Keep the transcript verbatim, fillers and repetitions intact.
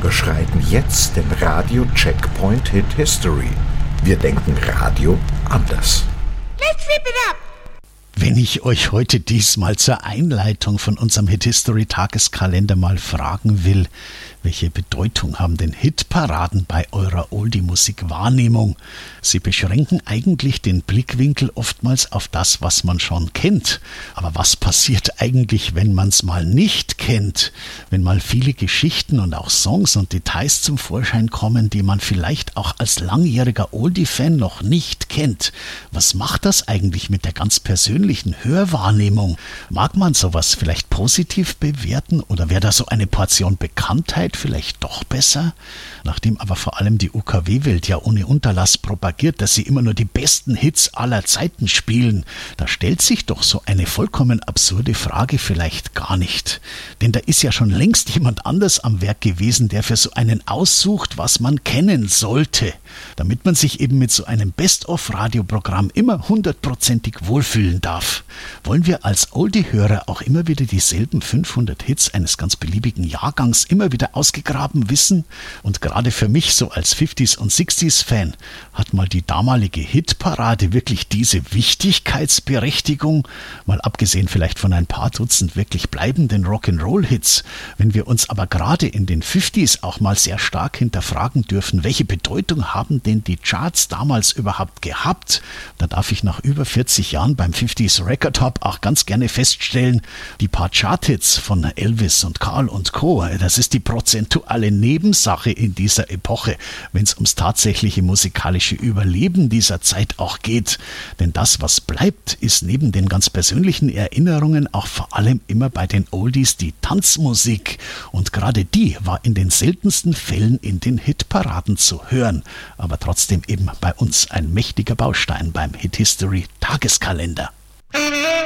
überschreiten jetzt den Radio-Checkpoint Hit History. Wir denken Radio anders. Let's rip it up! Wenn ich euch heute diesmal zur Einleitung von unserem Hit-History-Tageskalender mal fragen will, welche Bedeutung haben denn Hitparaden bei eurer Oldie-Musik-Wahrnehmung? Sie beschränken eigentlich den Blickwinkel oftmals auf das, was man schon kennt. Aber was passiert eigentlich, wenn man es mal nicht kennt? Wenn mal viele Geschichten und auch Songs und Details zum Vorschein kommen, die man vielleicht auch als langjähriger Oldie-Fan noch nicht kennt. Was macht das eigentlich mit der ganz persönlichen Hörwahrnehmung? Mag man sowas vielleicht positiv bewerten oder wäre da so eine Portion Bekanntheit vielleicht doch besser? Nachdem aber vor allem die U K W-Welt ja ohne Unterlass propagiert, dass sie immer nur die besten Hits aller Zeiten spielen, da stellt sich doch so eine vollkommen absurde Frage vielleicht gar nicht. Denn da ist ja schon längst jemand anders am Werk gewesen, der für so einen aussucht, was man kennen sollte, damit man sich eben mit so einem Best-of-Radioprogramm immer hundertprozentig wohlfühlen darf. Wollen wir als Oldie-Hörer auch immer wieder dieselben fünfhundert Hits eines ganz beliebigen Jahrgangs immer wieder ausgegraben wissen? Und gerade für mich so als fünfziger und sechziger-Fan hat mal die damalige Hitparade wirklich diese Wichtigkeitsberechtigung, mal abgesehen vielleicht von ein paar Dutzend wirklich bleibenden Rock'n'Roll-Hits. Wenn wir uns aber gerade in den fünfziger auch mal sehr stark hinterfragen dürfen, welche Bedeutung haben denn die Charts damals überhaupt gehabt, da darf ich nach über vierzig Jahren beim fünfziger Record Hop auch ganz gerne feststellen, die paar Charthits von Elvis und Karl und Co., das ist die prozentuale Nebensache in dieser Epoche, wenn es ums tatsächliche musikalische Überleben dieser Zeit auch geht. Denn das, was bleibt, ist neben den ganz persönlichen Erinnerungen auch vor allem immer bei den Oldies die Tanzmusik. Und gerade die war in den seltensten Fällen in den Hitparaden zu hören. Aber trotzdem eben bei uns ein mächtiger Baustein beim Hit History Tageskalender.